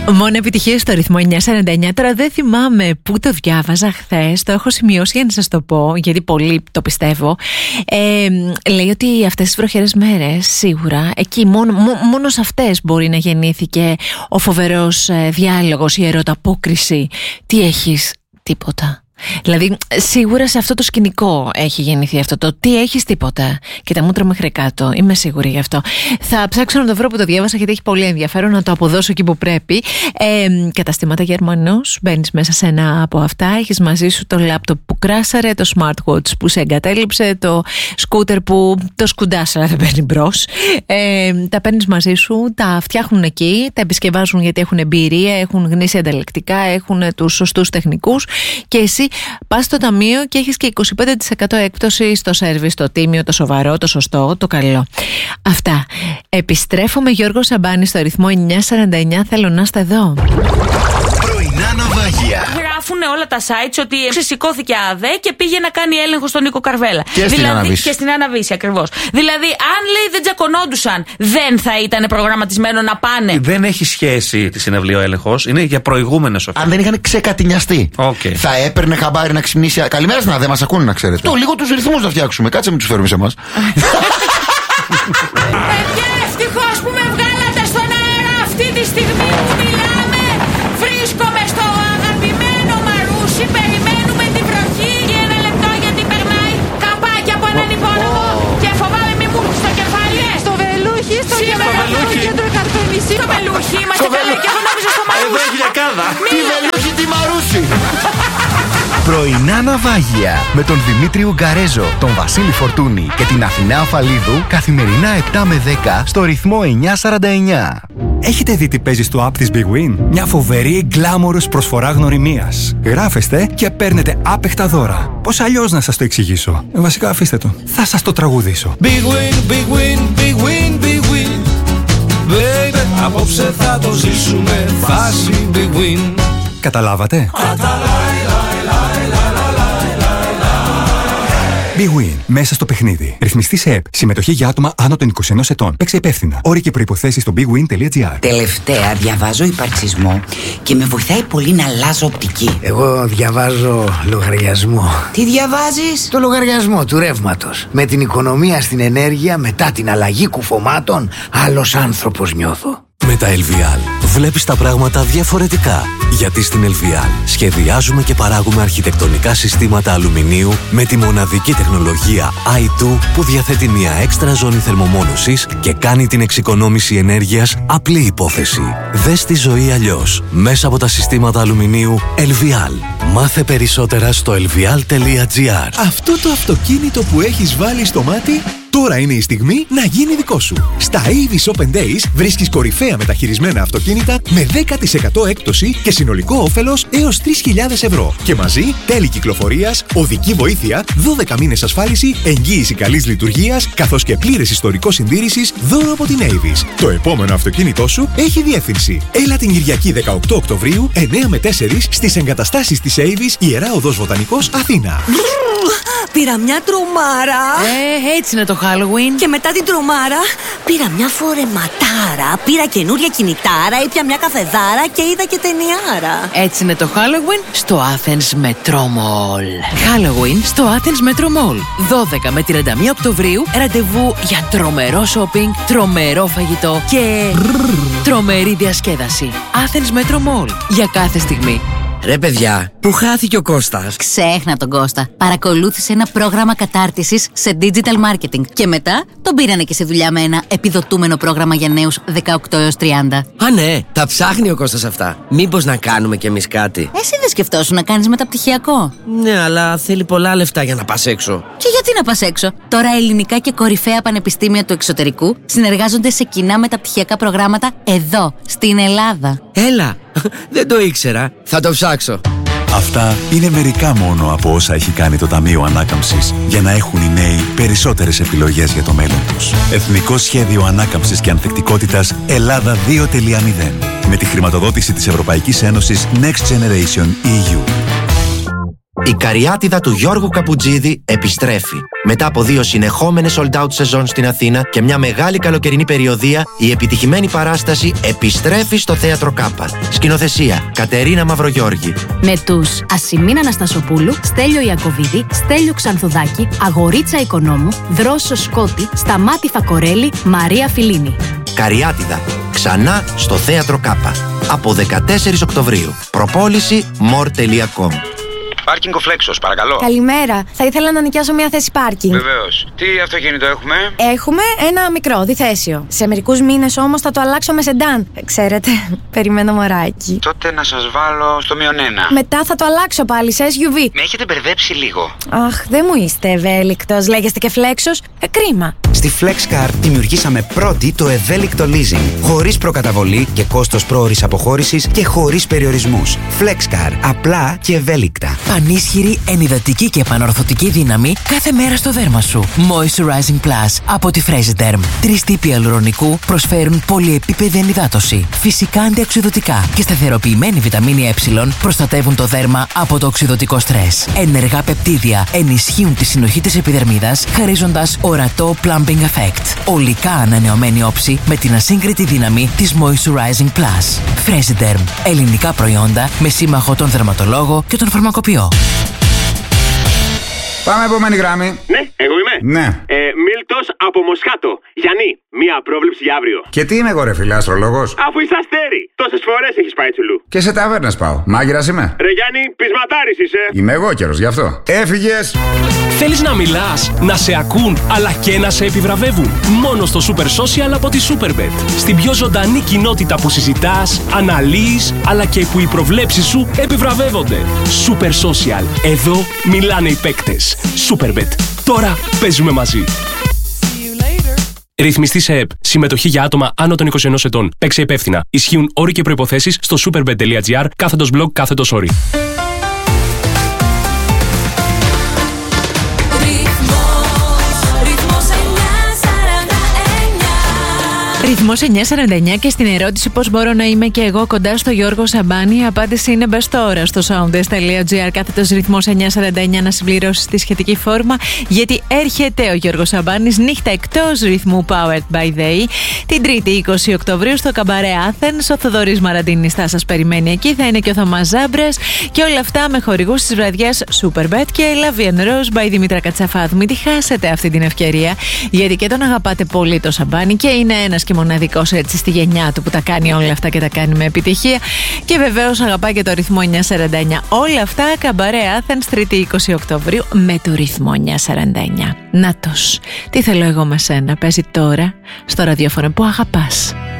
Μόνο επιτυχίες στο ρυθμό 949. Τώρα δεν θυμάμαι πού το διάβαζα χθες. Το έχω σημειώσει για να σας το πω, γιατί πολύ το πιστεύω. Λέει ότι αυτές τις βροχερές μέρες, σίγουρα, εκεί μόνο σε αυτές μπορεί να γεννήθηκε ο φοβερός διάλογος, η ερωταπόκριση. Τι έχεις? Τίποτα. Δηλαδή, σίγουρα σε αυτό το σκηνικό έχει γεννηθεί αυτό το τι έχεις? Τίποτα. Και τα μούτρα μέχρι κάτω. Είμαι σίγουρη γι' αυτό. Θα ψάξω να το βρω που το διάβασα, γιατί έχει πολύ ενδιαφέρον να το αποδώσω εκεί που πρέπει. Καταστήματα Γερμανός. Μπαίνεις μέσα σε ένα από αυτά. Έχεις μαζί σου το λάπτοπ που κράσαρε, το smartwatch που σε εγκατέλειψε, το σκούτερ που το σκουντάς αλλά δεν παίρνει μπρος. Τα παίρνεις μαζί σου, τα φτιάχνουν εκεί, τα επισκευάζουν γιατί έχουν εμπειρία, έχουν γνήσια ανταλλακτικά, έχουν τους σωστούς τεχνικούς και εσύ πας στο ταμείο και έχεις και 25% έκπτωση στο σέρβις, το τίμιο, το σοβαρό, το σωστό, το καλό. Αυτά. Επιστρέφω με Γιώργο Σαμπάνη στο ρυθμό 949. Θέλω να είστε εδώ. Πρωινά ναυάγια. Γράφουν όλα τα sites ότι ξεσηκώθηκε ΑΔΕ και πήγε να κάνει έλεγχο στον Νίκο Καρβέλα. Και στην Αναβίση. Και στην Αναβίση, ακριβώς. Δηλαδή, αν λέει δεν τσακωνόντουσαν, δεν θα ήταν προγραμματισμένο να πάνε. Δεν έχει σχέση τη συναυλία ο έλεγχος. Είναι για προηγούμενες οφείλες. Αν δεν είχαν ξεκατηνιαστεί, θα έπαιρνε χαμπάρι να ξυπνήσει. Καλημέρα στην ΑΔΕ, μας ακούνε να ξέρετε. Το λίγο τους ρυθμούς να φτιάξουμε. Κάτσε μην τους φέρουμε σε εμάς. Παιδιά, ευτυχώς που με βγάλατε στον αέρα αυτή τη στιγμή που μιλάμε. Βρίσκομαι στο αγαπημένο Μαρούσι. Περιμένουμε την βροχή για ένα λεπτό γιατί περνάει καπάκι από έναν υπόνομο. Και φοβάμαι μη μου στο κεφάλι. Στο Βελούχι, στο κέντρο Χαρτονησί. Στο Βελούχι, είμαστε καλά και εγώ νόμιζα στο Μαρούσι. Εδώ έχει λιακάδα. Τι Βελούχι, τι Μαρούσι. Πρωινά ναυάγια με τον Δημήτρη Ουγκαρέζο, τον Βασίλη Φορτούνη και την Αθηνά Αφαλίδου καθημερινά 7 με 10 στο ρυθμό 949. Έχετε δει τι παίζει στο app της Big Win? Μια φοβερή γκλάμορος προσφορά γνωριμίας. Γράφεστε και παίρνετε άπεχτα δώρα. Πώς αλλιώς να σας το εξηγήσω? Βασικά αφήστε το. Θα σας το τραγουδήσω. Big win, big win, big win, big win. Baby, απόψε θα το ζήσουμε φάση big win. Καταλάβατε? Big Win. Μέσα στο παιχνίδι. Ρυθμιστή σε ΕΠ. Συμμετοχή για άτομα άνω των 21 ετών. Παίξε υπεύθυνα. Όροι και προϋποθέσεις στο bigwin.gr. Τελευταία διαβάζω υπαρξισμό και με βοηθάει πολύ να αλλάζω οπτική. Εγώ διαβάζω λογαριασμό. Τι διαβάζεις? Το λογαριασμό του ρεύματος. Με την οικονομία στην ενέργεια μετά την αλλαγή κουφωμάτων, άλλος άνθρωπος νιώθω. Με τα LVL βλέπεις τα πράγματα διαφορετικά. Γιατί στην LVL σχεδιάζουμε και παράγουμε αρχιτεκτονικά συστήματα αλουμινίου με τη μοναδική τεχνολογία i2 που διαθέτει μια έξτρα ζώνη θερμομόνωσης και κάνει την εξοικονόμηση ενέργειας απλή υπόθεση. Δες τη ζωή αλλιώς μέσα από τα συστήματα αλουμινίου LVL. Μάθε περισσότερα στο lvl.gr. Αυτό το αυτοκίνητο που έχεις βάλει στο μάτι, τώρα είναι η στιγμή να γίνει δικό σου. Στα Avis Open Days βρίσκεις κορυφαία μεταχειρισμένα αυτοκίνητα με 10% έκπτωση και συνολικό όφελος έως 3.000 ευρώ. Και μαζί τέλη κυκλοφορίας, οδική βοήθεια, 12 μήνες ασφάλιση, εγγύηση καλής λειτουργίας, καθώς και πλήρες ιστορικό συντήρησης δώρο από την Avis. Το επόμενο αυτοκίνητό σου έχει διεύθυνση. Έλα την Κυριακή 18 Οκτωβρίου, 9 με 4 στις εγκαταστάσεις της Avis, Ιερά Οδός Βοτανικός, Αθήνα. Πήρα μια τρομάρα. Έτσι είναι το Halloween. Και μετά την τρομάρα πήρα μια φορεματάρα. Πήρα καινούρια κινητάρα, ήπια μια καφεδάρα και είδα και ταινιάρα. Έτσι είναι το Halloween στο Athens Metro Mall. Halloween στο Athens Metro Mall. 12 με 31 Οκτωβρίου, ραντεβού για τρομερό shopping, τρομερό φαγητό και τρομερή διασκέδαση. Athens Metro Mall. Για κάθε στιγμή. Ρε παιδιά, πού χάθηκε ο Κώστας? Ξέχνα τον Κώστα. Παρακολούθησε ένα πρόγραμμα κατάρτισης σε digital marketing. Και μετά τον πήρανε και σε δουλειά με ένα επιδοτούμενο πρόγραμμα για νέους 18 έως 30. Α, ναι, τα ψάχνει ο Κώστας αυτά. Μήπως να κάνουμε κι εμείς κάτι? Εσύ δεν σκεφτόσουν να κάνεις μεταπτυχιακό? Ναι, αλλά θέλει πολλά λεφτά για να πας έξω. Και γιατί να πας έξω? Τώρα ελληνικά και κορυφαία πανεπιστήμια του εξωτερικού συνεργάζονται σε κοινά μεταπτυχιακά προγράμματα εδώ, στην Ελλάδα. Έλα, δεν το ήξερα. Θα το ψάξω. Αυτά είναι μερικά μόνο από όσα έχει κάνει το Ταμείο Ανάκαμψης για να έχουν οι νέοι περισσότερες επιλογές για το μέλλον τους. Εθνικό Σχέδιο Ανάκαμψης και Ανθεκτικότητας Ελλάδα 2.0 με τη χρηματοδότηση της Ευρωπαϊκής Ένωσης Next Generation EU. Η Καριάτιδα του Γιώργου Καπουτζίδη επιστρέφει. Μετά από 2 συνεχόμενες sold out σεζόν στην Αθήνα και μια μεγάλη καλοκαιρινή περιοδεία, η επιτυχημένη παράσταση επιστρέφει στο Θέατρο Κάπα. Σκηνοθεσία Κατερίνα Μαυρογιώργη. Με τους Ασημίνα Αναστασοπούλου, Στέλιο Ιακωβίδη, Στέλιο Ξανθουδάκη, Αγορίτσα Οικονόμου, Δρόσο Σκότη, Σταμάτη Φακορέλη, Μαρία Φιλίνη. Καριάτιδα. Ξανά στο Θέατρο Κάπα. Από 14 Οκτωβρίου. Προπόληση more.com. Πάρκινγκ ο Φλέξος, παρακαλώ. Καλημέρα. Θα ήθελα να νοικιάσω μια θέση πάρκινγκ. Βεβαίως. Τι αυτοκίνητο έχουμε? Έχουμε ένα μικρό, διθέσιο. Σε μερικούς μήνες όμως θα το αλλάξω με σεντάν. Ξέρετε, περιμένω μωράκι. Τότε να σας βάλω στο -1. Μετά θα το αλλάξω πάλι σε SUV. Με έχετε μπερδέψει λίγο. Αχ, δεν μου είστε ευέλικτος. Λέγεστε και Φλέξος. Κρίμα. Στη FlexCar δημιουργήσαμε πρώτη το ευέλικτο leasing. Χωρίς προκαταβολή και κόστος πρόωρης αποχώρησης και χωρίς περιορισμούς. FlexCar. Απλά και ευέλικτα. Πανίσχυρη, ενυδατική και επανορθωτική δύναμη κάθε μέρα στο δέρμα σου. Moisturizing Plus από τη Fresiderm. 3 τύποι αλουρονικού προσφέρουν πολυεπίπεδη ενυδάτωση. Φυσικά αντιοξειδωτικά και σταθεροποιημένη βιταμίνη Ε προστατεύουν το δέρμα από το οξειδωτικό στρες. Ενεργά πεπτίδια ενισχύουν τη συνοχή της επιδερμίδας, χαρίζοντας ορατό plumping effect. ολικά ανανεωμένη όψη με την ασύγκριτη δύναμη της Moisturizing Plus. Fresiderm. Ελληνικά προϊόντα με σύμμαχο τον δερματολόγο και τον φαρμακοποιό. Πάμε επόμενη γράμμη. Ναι, εγώ είμαι. Ναι. Μίλτος από Μοσχάτο. Γιάννη, μία πρόβλεψη για αύριο. Και τι είμαι εγώ, ρε φίλε, αστρολόγος? Αφού είσαι αστέρι. Τόσες φορές έχεις πάει τσουλού. Και σε ταβέρνες πάω. Μάγειρας είμαι. Ρε Γιάννη, πεισματάρης είσαι. Είμαι εγώ καιρος, γι' αυτό. Έφυγες. Θέλεις να μιλάς, να σε ακούν, αλλά και να σε επιβραβεύουν? Μόνο στο Super Social από τη Superbet. Στην πιο ζωντανή κοινότητα που συζητάς, αναλύεις, αλλά και που οι προβλέψεις σου επιβραβεύονται. Super Social. Εδώ μιλάνε οι παίκτες. Superbet. Τώρα παίζουμε μαζί. Ρυθμιστή σε ΕΠ. Συμμετοχή για άτομα άνω των 21 ετών. Παίξε υπεύθυνα. Ισχύουν όροι και προϋποθέσεις στο superbet.gr/blog/όροι. Ρυθμός 949 και στην ερώτηση πώς μπορώ να είμαι και εγώ κοντά στο Γιώργο Σαμπάνη, η απάντηση είναι μπες τώρα στο soundes.gr/ρυθμός 949 να συμπληρώσεις τη σχετική φόρμα, γιατί έρχεται ο Γιώργος Σαμπάνης νύχτα εκτός ρυθμού Powered by Day την 3η 20 Οκτωβρίου στο Καμπαρέ Athens. Ο Θοδωρής Μαραντίνης θα σας περιμένει εκεί, θα είναι και ο Θωμάς Ζάμπρας και όλα αυτά με χορηγούς της βραδιάς Superbet και La Vie en Rose by Δημήτρα Κατσαφάδου. Μην τη χάσετε αυτή την ευκαιρία, γιατί και τον αγαπάτε πολύ το Σαμπάνη και είναι ένας και μοναδικός έτσι στη γενιά του που τα κάνει όλα αυτά και τα κάνει με επιτυχία. Και βεβαίως αγαπάει και το ρυθμό 949. Όλα αυτά Καμπαρέ Athens 3η 20 Οκτωβρίου με το ρυθμό 949. Νάτος, τι θέλω εγώ με σένα παίζει τώρα στο ραδιόφωνο που αγαπάς.